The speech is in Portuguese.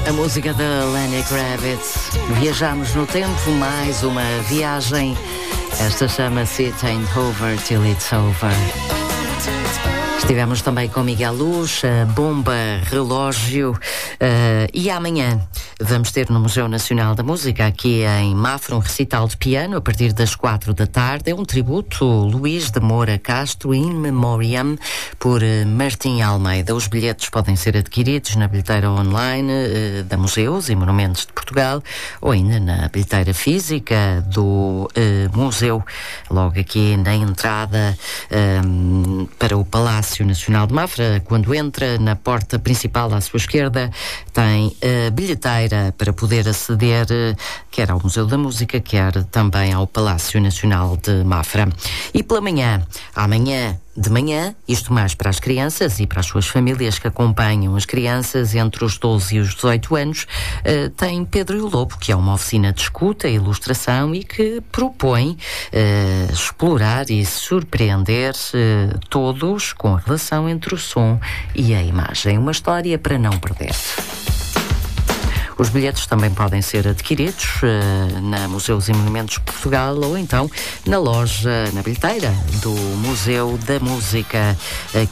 A música da Lenny Kravitz. Viajamos no tempo, mais uma viagem. Esta chama-se It Ain't Over Till It's Over. Estivemos também com Miguel Luz, a Bomba Relógio, e amanhã vamos ter no Museu Nacional da Música, aqui em Mafra, um recital de piano a partir das 4 da tarde. É um tributo Luís de Moura Castro, in memoriam, por Martim Almeida. Os bilhetes podem ser adquiridos na bilheteira online da Museus e Monumentos de Portugal, ou ainda na bilheteira física do museu, logo aqui na entrada para o Palácio Nacional de Mafra. Quando entra na porta principal à sua esquerda, tem bilheteira para poder aceder quer ao Museu da Música, quer também ao Palácio Nacional de Mafra. E pela manhã, amanhã de manhã, isto mais para as crianças e para as suas famílias que acompanham as crianças entre os 12 e os 18 anos, tem Pedro e o Lobo, que é uma oficina de escuta e ilustração e que propõe explorar e surpreender todos com a relação entre o som e a imagem. Uma história para não perder. Os bilhetes também podem ser adquiridos na Museus e Monumentos de Portugal ou então na loja, na bilheteira do Museu da Música.